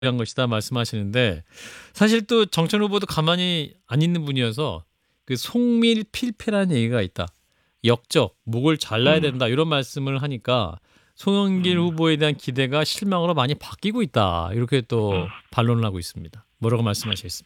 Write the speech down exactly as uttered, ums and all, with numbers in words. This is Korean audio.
한 것이다 말씀하시는데 사실 또 정천 후보도 가만히 안 있는 분이어서 그 송밀필패라는 얘기가 있다. 역적, 목을 잘라야 음, 된다 이런 말씀을 하니까 송영길 음, 후보에 대한 기대가 실망으로 많이 바뀌고 있다. 이렇게 음. 또 반론을 하고 있습니다. 뭐라고 말씀하시겠습니까?